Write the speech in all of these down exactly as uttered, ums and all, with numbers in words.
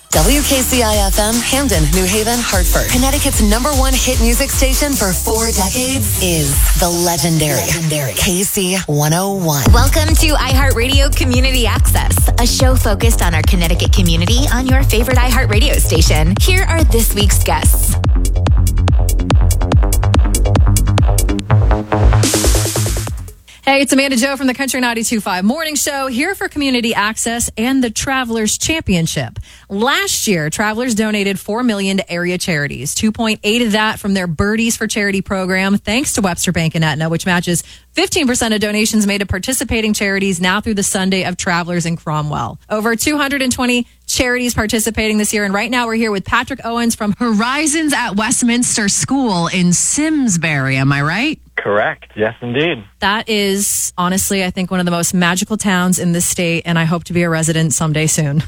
W K C I F M, Hamden, New Haven, Hartford. Connecticut's number one hit music station for four decades is the legendary, legendary K C one oh one. Welcome to iHeartRadio Community Access, a show focused on our Connecticut community on your favorite iHeartRadio station. Here are this week's guests. Hey, it's Amanda Jo from the Country ninety-two point five Morning Show, here for Community Access and the Travelers Championship. Last year, Travelers donated four million dollars to area charities, two point eight of that from their Birdies for Charity program, thanks to Webster Bank and Aetna, which matches fifteen percent of donations made to participating charities now through the Sunday of Travelers in Cromwell. Over two hundred twenty charities participating this year, and right now we're here with Patrick Owens from Horizons at Westminster School in Simsbury. Am I right? Correct. Yes, indeed. That is, honestly, I think one of the most magical towns in this state, and I hope to be a resident someday soon.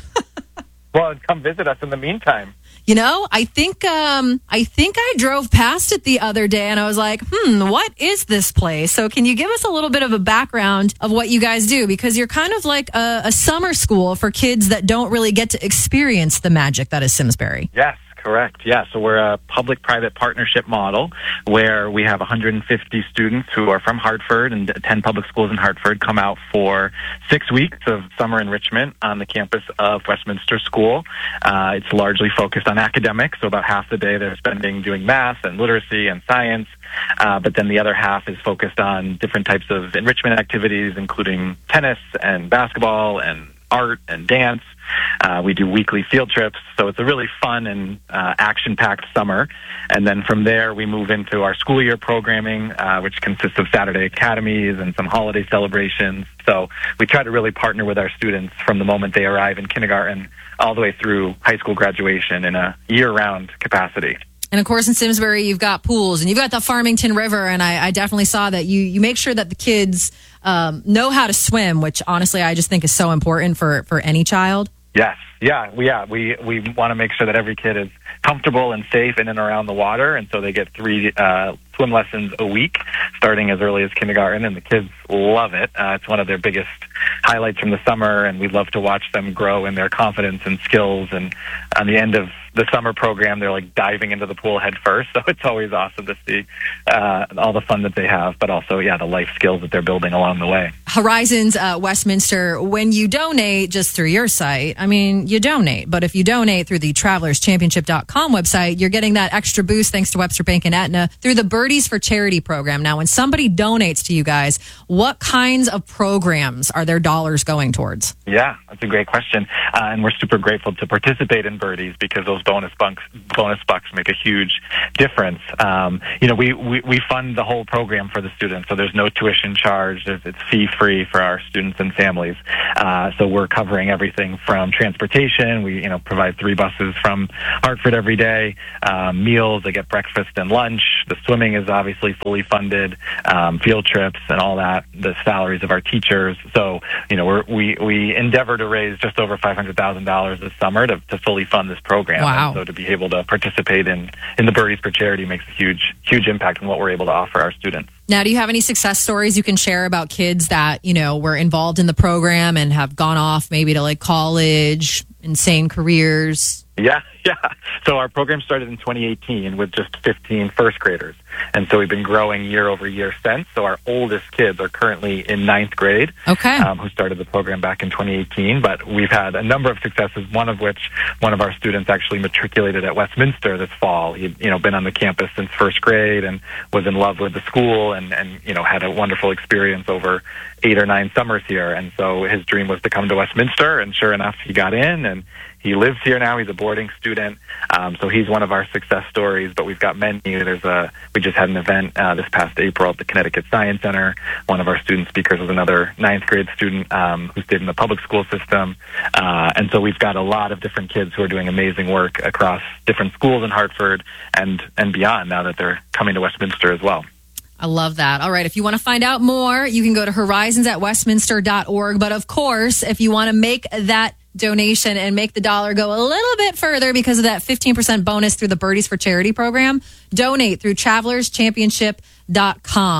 Well, come visit us in the meantime. You know, I think um, I think I drove past it the other day, and I was like, hmm, what is this place? So can you give us a little bit of a background of what you guys do? Because you're kind of like a, a summer school for kids that don't really get to experience the magic that is Simsbury. Yes. Correct. Yeah. So we're a public-private partnership model where we have one hundred fifty students who are from Hartford and ten public schools in Hartford come out for six weeks of summer enrichment on the campus of Westminster School. Uh, it's largely focused on academics, so about half the day they're spending doing math and literacy and science. Uh, but then the other half is focused on different types of enrichment activities, including tennis and basketball and art and dance. Uh, we do weekly field trips, so it's a really fun and uh, action-packed summer. And then from there, we move into our school year programming, uh, which consists of Saturday academies and some holiday celebrations. So we try to really partner with our students from the moment they arrive in kindergarten all the way through high school graduation in a year-round capacity. And of course, in Simsbury, you've got pools and you've got the Farmington River. And I, I definitely saw that you, you make sure that the kids um, know how to swim, which honestly, I just think is so important for, for any child. Yes. Yeah. We, yeah. We, we want to make sure that every kid is comfortable and safe in and around the water. And so they get three uh, swim lessons a week, starting as early as kindergarten. And the kids love it. Uh, it's one of their biggest highlights from the summer. And we love to watch them grow in their confidence and skills. And on the end of the summer program, they're like diving into the pool head first. So it's always awesome to see uh, all the fun that they have, but also, yeah, the life skills that they're building along the way. Horizons uh, Westminster, when you donate just through your site, I mean, you donate. But if you donate through the travelers championship dot com website, you're getting that extra boost thanks to Webster Bank and Aetna through the Birdies for Charity program. Now, when somebody donates to you guys, what kinds of programs are their dollars going towards? Yeah, that's a great question. Uh, and we're super grateful to participate in Birdies because those bonus bucks, bonus bucks make a huge difference. Um, you know, we, we, we fund the whole program for the students, so there's no tuition charge. There's, it's fee-free for our students and families. Uh, so we're covering everything from transportation. We, you know, provide three buses from Hartford every day. Um, meals, they get breakfast and lunch. The swimming is obviously fully funded. Um, field trips and all that. The salaries of our teachers. So, you know, we're, we we endeavor to raise just over five hundred thousand dollars this summer to, to fully fund this program. Wow. And so to be able to participate in, in the Birdies for Charity makes a huge, huge impact on what we're able to offer our students. Now, do you have any success stories you can share about kids that, you know, were involved in the program and have gone off maybe to like college, insane careers? Yeah, yeah. So our program started in twenty eighteen with just fifteen first graders. And so we've been growing year over year since. So our oldest kids are currently in ninth grade, okay. um, who started the program back in twenty eighteen. But we've had a number of successes, one of which one of our students actually matriculated at Westminster this fall. He'd, you know, been on the campus since first grade and was in love with the school and, and, you know, had a wonderful experience over eight or nine summers here. And so his dream was to come to Westminster. And sure enough, he got in and he lives here now. He's a boarding student. Um, so he's one of our success stories, but we've got many. There's a, we just had an event uh, this past April at the Connecticut Science Center. One of our student speakers was another ninth grade student um, who stayed in the public school system. Uh, and so we've got a lot of different kids who are doing amazing work across different schools in Hartford and, and beyond now that they're coming to Westminster as well. I love that. All right. If you want to find out more, you can go to horizons at westminster dot org. But of course, if you want to make that donation and make the dollar go a little bit further because of that fifteen percent bonus through the Birdies for Charity program, donate through travelers championship dot com.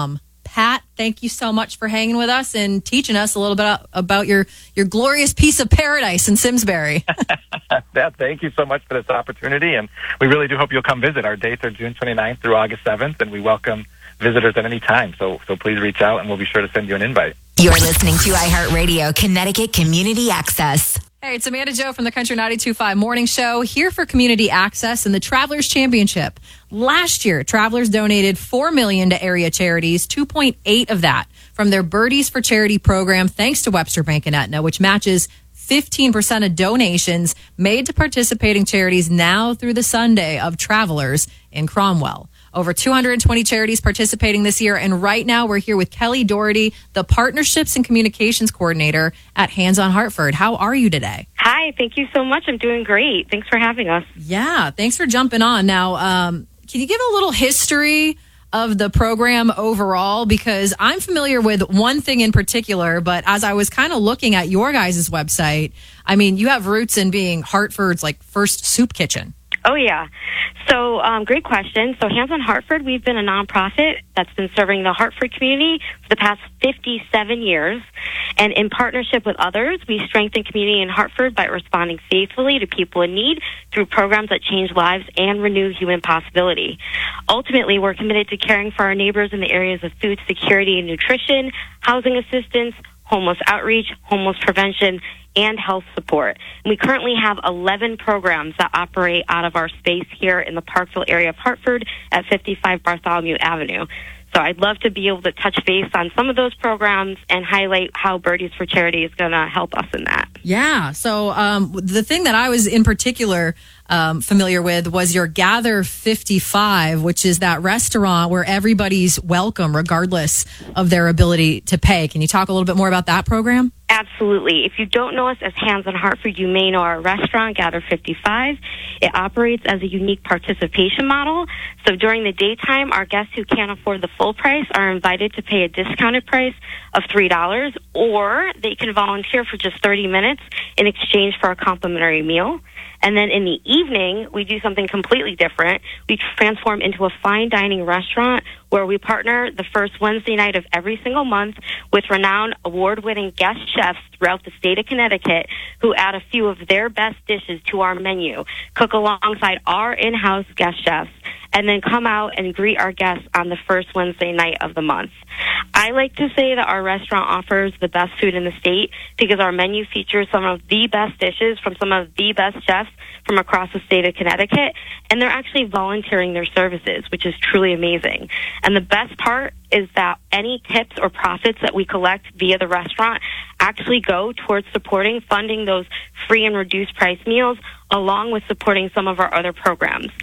Pat, thank you so much for hanging with us and teaching us a little bit about your, your glorious piece of paradise in Simsbury. Beth, thank you so much for this opportunity, and we really do hope you'll come visit. Our dates are June twenty-ninth through August seventh, and we welcome visitors at any time. So, so please reach out, and we'll be sure to send you an invite. You're listening to iHeartRadio Connecticut Community Access. Hey, it's Amanda Jo from the Country ninety-two point five Morning Show, here for Community Access and the Travelers Championship. Last year, Travelers donated four million dollars to area charities, two point eight of that from their Birdies for Charity program, thanks to Webster Bank and Aetna, which matches fifteen percent of donations made to participating charities now through the Sunday of Travelers in Cromwell. Over two hundred twenty charities participating this year, and right now we're here with Kelly Doherty, the Partnerships and Communications Coordinator at Hands on Hartford. How are you today? Hi, thank you so much. I'm doing great. Thanks for having us. Yeah, thanks for jumping on. Now, um, can you give a little history of the program overall? Because I'm familiar with one thing in particular, but as I was kind of looking at your guys' website, I mean, you have roots in being Hartford's like first soup kitchen. Oh, yeah. So, um, great question. So, Hands on Hartford, we've been a nonprofit that's been serving the Hartford community for the past fifty-seven years. And in partnership with others, we strengthen community in Hartford by responding faithfully to people in need through programs that change lives and renew human possibility. Ultimately, we're committed to caring for our neighbors in the areas of food security and nutrition, housing assistance, homeless outreach, homeless prevention, and health support. And we currently have eleven programs that operate out of our space here in the Parkville area of Hartford at fifty-five Bartholomew Avenue. So I'd love to be able to touch base on some of those programs and highlight how Birdies for Charity is going to help us in that. Yeah. So um, the thing that I was in particular um, familiar with was your Gather fifty-five, which is that restaurant where everybody's welcome regardless of their ability to pay. Can you talk a little bit more about that program? Absolutely. If you don't know us as Hands on Hartford, you may know our restaurant, Gather fifty-five. It operates as a unique participation model. So during the daytime, our guests who can't afford the full price are invited to pay a discounted price of three dollars, or they can volunteer for just thirty minutes in exchange for a complimentary meal. And then in the evening, we do something completely different. We transform into a fine dining restaurant where we partner the first Wednesday night of every single month with renowned award-winning guest chefs throughout the state of Connecticut who add a few of their best dishes to our menu, cook alongside our in-house guest chefs, and then come out and greet our guests on the first Wednesday night of the month. I like to say that our restaurant offers the best food in the state because our menu features some of the best dishes from some of the best chefs from across the state of Connecticut, and they're actually volunteering their services, which is truly amazing. And the best part is that any tips or profits that we collect via the restaurant actually go towards supporting funding those free and reduced price meals, along with supporting some of our other programs.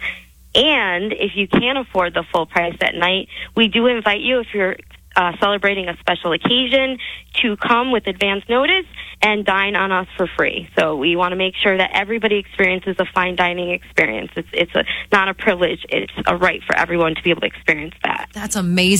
And if you can't afford the full price at night, we do invite you, if you're uh, celebrating a special occasion, to come with advance notice and dine on us for free. So we want to make sure that everybody experiences a fine dining experience. It's, it's a, not a privilege. It's a right for everyone to be able to experience that. That's amazing.